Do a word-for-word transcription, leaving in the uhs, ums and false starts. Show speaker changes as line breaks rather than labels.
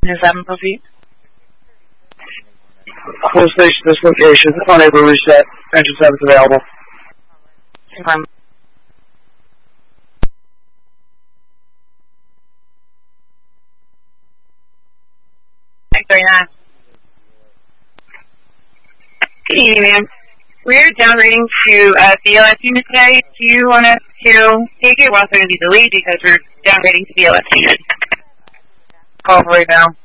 seven, proceed.
Full station, this location, unable to reset. Engine seven is available.
Confirm. X thirty-nine. Good evening, ma'am. We're down rating to uh, B L S unit today. Do you want us to take it? We're also going to be delayed because we're down rating to B L S unit.
Call right now.